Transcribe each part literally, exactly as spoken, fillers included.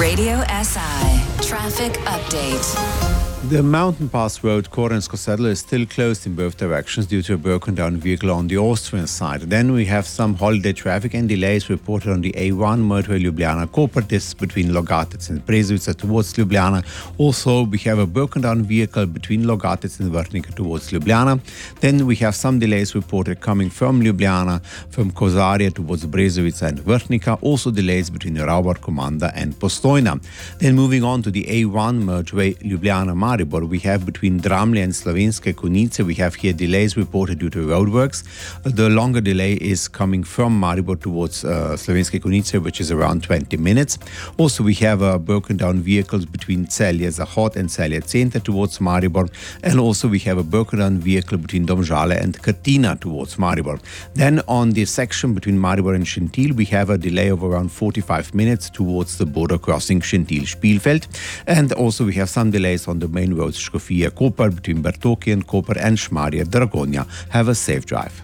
Radio S I Traffic Update. The Mountain Pass Road, Korensko-Sedlo, is still closed in both directions due to a broken down vehicle on the Austrian side. Then we have some holiday traffic and delays reported on the A one motorway Ljubljana-Koper. This is between Logatec and Brezovica towards Ljubljana. Also, we have a broken down vehicle between Logatec and Vrhnika towards Ljubljana. Then we have some delays reported coming from Ljubljana, from Kozarje towards Brezovica and Vrhnika. Also delays between Ravbar, Komanda and Postojna. Then moving on to the A one motorway Ljubljana-Maribor, we have between Dramlje and Slovenske Konjice, we have here delays reported due to roadworks. The longer delay is coming from Maribor towards uh, Slovenske Konjice, which is around twenty minutes. Also, we have uh, broken down vehicles between Celje Zahod and Celje Center towards Maribor. And also we have a broken down vehicle between Domžale and Katina towards Maribor. Then on the section between Maribor and Šentilj, we have a delay of around forty-five minutes towards the border crossing Šentilj-Špilfeld. And also we have some delays on the main roads Škofija-Koper between Bertoki and Koper and Šmarje-Dragonja. Have a safe drive.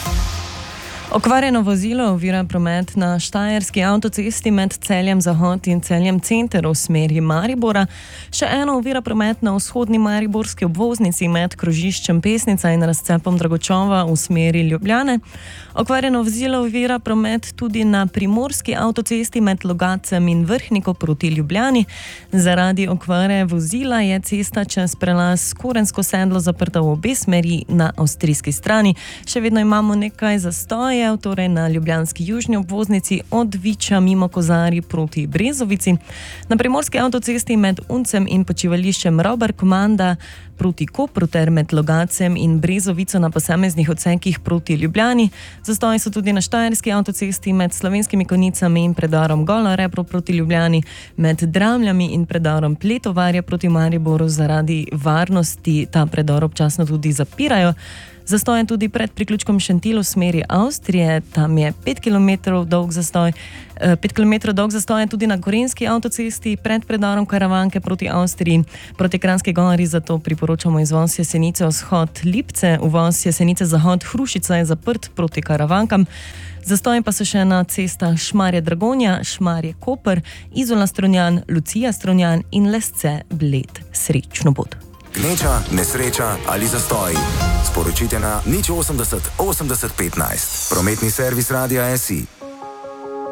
Okvarjeno vozilo ovira promet na štajerski avtocesti med Celjem Zahod in Celjem Center v smeri Maribora. Še eno ovira promet na vzhodni mariborski obvoznici med krožiščem Pesnica in razcepom Dragočova v smeri Ljubljane. Okvarjeno vozilo ovira promet tudi na primorski avtocesti med Logatcem in Vrhniko proti Ljubljani. Zaradi okvare vozila je cesta čez prelaz Korensko-Sedlo zaprta v obe smeri na avstrijski strani. Še vedno imamo nekaj zastojev, torej na ljubljanski južni obvoznici od Viča mimo Kozarij proti Brezovici, na primorski avtocesti med Uncem in počivališčem Ravbar Komanda proti Kopru ter med Logatcem in Brezovico na posameznih odsekih proti Ljubljani. Zastoji so tudi na štajerski avtocesti med Slovenskimi Konjicami in predorom Gola Rebro proti Ljubljani, med Dramljami in predorom Pletovarja proti Mariboru. Zaradi varnosti ta predor občasno tudi zapirajo. Zastoj je tudi pred priključkom Šentilj v smeri Avstrije, tam je pet kilometrov dolg zastoj. pet kilometrov dolg zastoj je tudi na Gorenjski avtocesti pred predorom Karavanke proti Avstriji. Proti Kranjski Gori zato priporočamo izvoz Jesenice vzhod Lipce, uvoz Jesenice zahod Hrušica je zaprt proti Karavankam. Zastoj pa so še na cestah Šmarje-Dragonja, Šmarje-Koper, Izola-Strunjan, Lucija-Strunjan in Lesce-Bled. Srečno pot! Gneča, nesreča ali zastoj. Sporočite na nič osemdeset osemdeset petnajst. Prometni servis Radia S I.